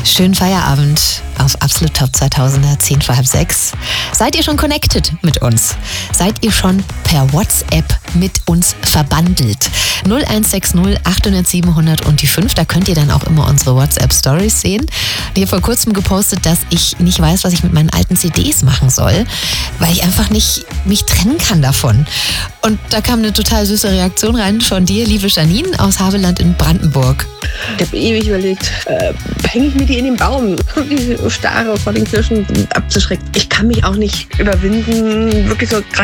Schönen Feierabend auf Absolut Top 2000er, 10 vor halb 6. Seid ihr schon connected mit uns? Seid ihr schon per WhatsApp mit uns verbandelt? 0160 800 700 und die 5, da könnt ihr dann auch immer unsere WhatsApp-Stories sehen. Ich habe vor kurzem gepostet, dass ich nicht weiß, was ich mit meinen alten CDs machen soll, weil ich einfach nicht mich trennen kann davon. Und da kam eine total süße Reaktion rein von dir, liebe Janine aus Havelland in Brandenburg. Ich habe ewig überlegt, hänge ich mir die in den Baum, die Starre vor den Kirschen abzuschrecken. Ich kann mich auch nicht überwinden, wirklich so